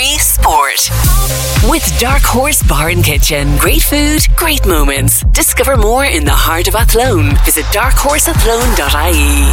OTB Sport. With Dark Horse Bar and Kitchen. Great food, great moments. Discover more in the heart of Athlone. Visit darkhorseathlone.ie.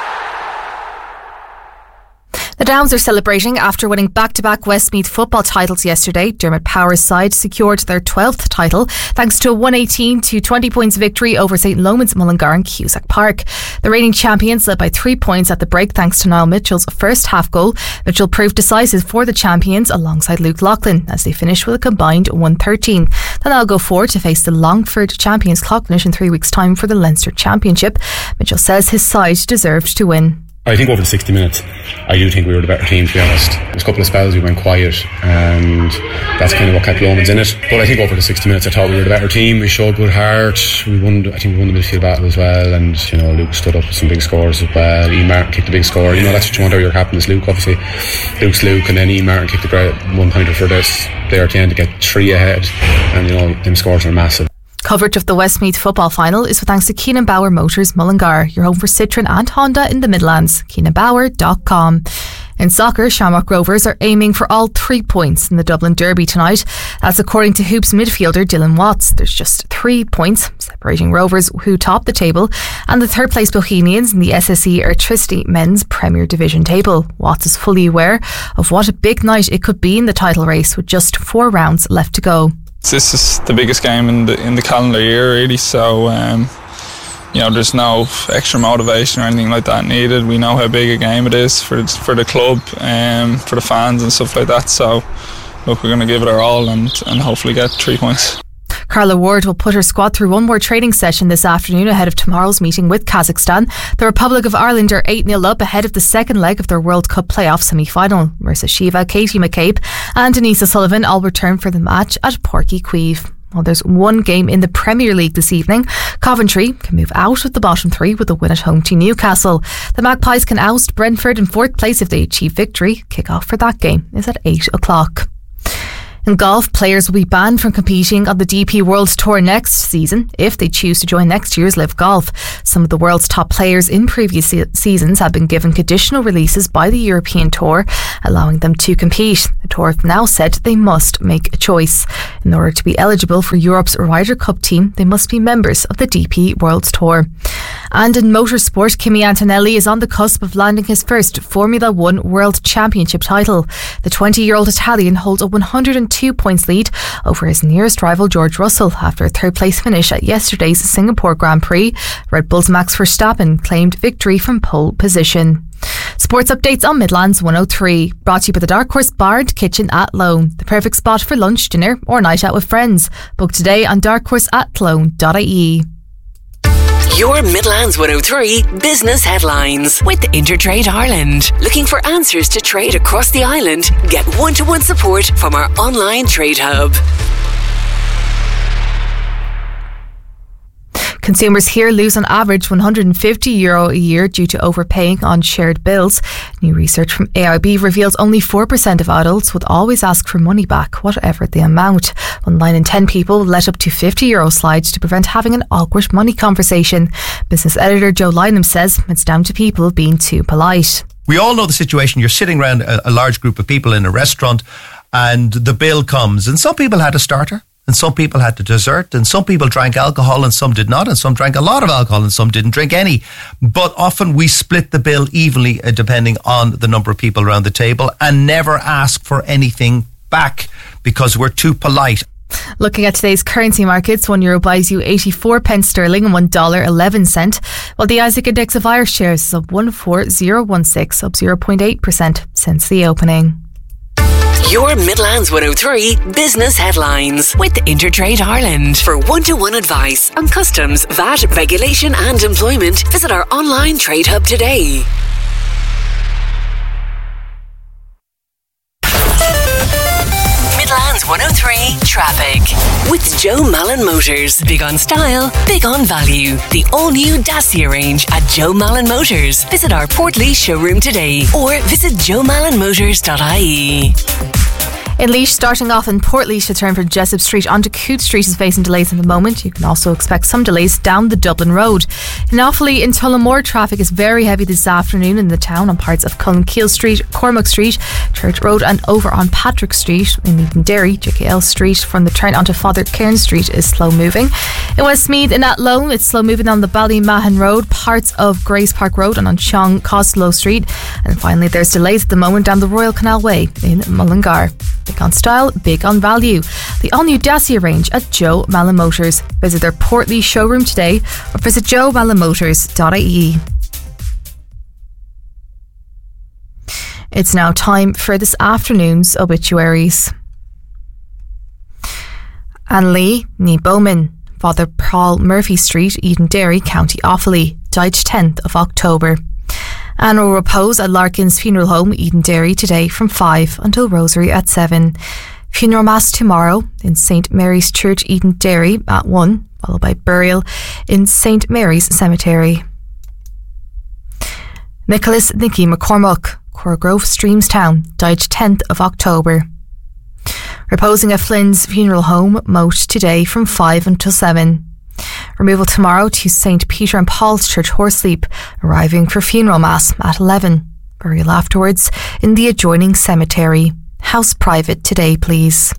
The Downs are celebrating after winning back-to-back Westmeath football titles yesterday. Dermot Power's side secured their 12th title thanks to a 118-20 points victory over St Loman's Mullingar in Cusack Park. The reigning champions led by 3 points at the break thanks to Niall Mitchell's first half goal. Mitchell proved decisive for the champions alongside Luke Loughlin as they finished with a combined 113. Then they'll go forward to face the Longford champions Clocknish in 3 weeks' time for the Leinster Championship. Mitchell says his side deserved to win. I think over the 60 minutes, I do think we were the better team, to be honest. There's a couple of spells we went quiet, and that's kind of what kept Lomans in it. But I think over the 60 minutes, I thought we were the better team. We showed good heart. I think we won the midfield battle as well. And, Luke stood up with some big scores as well. Ian Martin kicked a big score. That's what you want out of your captain is Luke, obviously. Luke's Luke, and then Ian Martin kicked the great one-pointer for this there at the end to get 3 ahead. And, them scores are massive. Coverage of the Westmeath football final is with thanks to Keenan Bauer Motors Mullingar, your home for Citroen and Honda in the Midlands. KeenanBauer.com. In soccer, Shamrock Rovers are aiming for all 3 points in the Dublin Derby tonight. That's according to Hoops midfielder Dylan Watts. There's just 3 points separating Rovers, who top the table, and the third place Bohemians in the SSE Electricity Men's Premier Division table. Watts is fully aware of what a big night it could be in the title race with just 4 rounds left to go. This is the biggest game in the calendar year, really, so there's no extra motivation or anything like that needed. We know how big a game it is for the club, for the fans and stuff like that, so look, we're going to give it our all and hopefully get 3 points. Carla Ward will put her squad through one more training session this afternoon ahead of tomorrow's meeting with Kazakhstan. The Republic of Ireland are 8-0 up ahead of the second leg of their World Cup playoff semi-final. Marissa Shiva, Katie McCabe and Denise O'Sullivan all return for the match at Porky Queeve. Well, there's one game in the Premier League this evening. Coventry can move out of the bottom 3 with a win at home to Newcastle. The Magpies can oust Brentford in 4th place if they achieve victory. Kick-off for that game is at 8 o'clock. In golf, players will be banned from competing on the DP World Tour next season if they choose to join next year's Live Golf. Some of the world's top players in previous seasons have been given conditional releases by the European Tour, allowing them to compete. The Tour have now said they must make a choice. In order to be eligible for Europe's Ryder Cup team, they must be members of the DP World Tour. And in motorsport, Kimi Antonelli is on the cusp of landing his first Formula 1 World Championship title. The 20-year-old Italian holds a 102 points lead over his nearest rival George Russell after a third-place finish at yesterday's Singapore Grand Prix. Red Bull's Max Verstappen claimed victory from pole position. Sports updates on Midlands 103, brought to you by the Dark Horse Bar and Kitchen at Athlone, the perfect spot for lunch, dinner or night out with friends. Book today on darkhorseathlone.ie. Your Midlands 103 business headlines with Intertrade Ireland. Looking for answers to trade across the island? Get one-to-one support from our online trade hub. Consumers here lose on average €150 a year due to overpaying on shared bills. New research from AIB reveals only 4% of adults would always ask for money back, whatever the amount. 1 in 10 people let up to €50 slide to prevent having an awkward money conversation. Business editor Joe Lynham says it's down to people being too polite. We all know the situation. You're sitting around a large group of people in a restaurant and the bill comes, and some people had a starter and some people had the dessert, and some people drank alcohol and some did not, and some drank a lot of alcohol and some didn't drink any. But often we split the bill evenly depending on the number of people around the table and never ask for anything back because we're too polite. Looking at today's currency markets, €1 buys you 84 pence sterling and $1.11, while the Isaac Index of Irish shares is up 14016, up 0.8% since the opening. Your Midlands 103 business headlines with Intertrade Ireland. For one-to-one advice on customs, VAT, regulation and employment, visit our online trade hub today. Midlands 103 traffic with Joe Mallon Motors. Big on style, big on value. The all-new Dacia range at Joe Mallon Motors. Visit our Portlaoise showroom today or visit joemallonmotors.ie. In Laois, starting off in Portlaoise to turn from Jessup Street onto Coote Street is facing delays at the moment. You can also expect some delays down the Dublin Road. In Offaly, in Tullamore, traffic is very heavy this afternoon in the town on parts of Cullenkeel Street, Cormac Street, Church Road and over on Patrick Street. In Edenderry, JKL Street from the turn onto Father Cairn Street is slow moving. In Westmeath, in Athlone, it's slow moving on the Ballymahan Road, parts of Grace Park Road and on Sean Costello Street. And finally, there's delays at the moment down the Royal Canal Way in Mullingar. Big on style, big on value. The all-new Dacia range at Joe Malin Motors. Visit their Portlaoise showroom today or visit joemalinmotors.ie. It's now time for this afternoon's obituaries. Anne Lee, ní Bowman, Father Paul Murphy Street, Edenderry, County Offaly, died 10th of October. Anne will repose at Larkin's Funeral Home, Edenderry, today from 5 until Rosary at 7. Funeral Mass tomorrow in St Mary's Church, Edenderry at 1, followed by burial in St Mary's Cemetery. Nicholas Nicky McCormack, Corgrove, Streamstown, died 10th of October. Reposing at Flynn's Funeral Home, Moat, today from 5 until 7. Removal tomorrow to St Peter and Paul's Church, Horseleap, arriving for funeral mass at 11. Burial afterwards in the adjoining cemetery. House private today, please.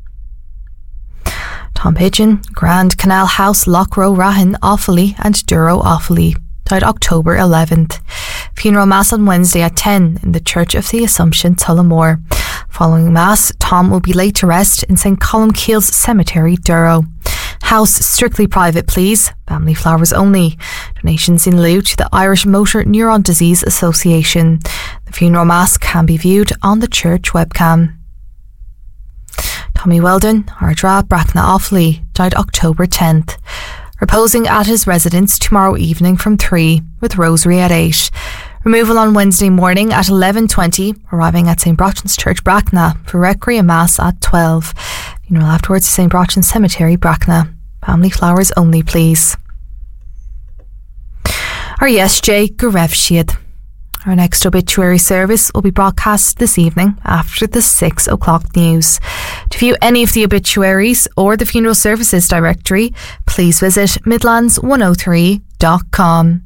Tom Pigeon, Grand Canal House, Lochrow, Rahan, Offaly and Duro, Offaly, died October 11th. Funeral mass on Wednesday at 10 in the Church of the Assumption, Tullamore. Following mass, Tom will be laid to rest in St Columkeel's Cemetery, Duro. House strictly private, please. Family flowers only. Donations in lieu to the Irish Motor Neuron Disease Association. The funeral mass can be viewed on the church webcam. Tommy Weldon, Ardra, Brackna, Offaly, died October 10th. Reposing at his residence tomorrow evening from 3, with Rosary at 8. Removal on Wednesday morning at 11:20, arriving at St Brochen's Church, Brackna, for Requiem Mass at 12. Funeral afterwards to St Brochen's Cemetery, Brackna. Family flowers only, please. Our YesJay go raibh siad. Our next obituary service will be broadcast this evening after the 6 o'clock news. To view any of the obituaries or the funeral services directory, please visit midlands103.com.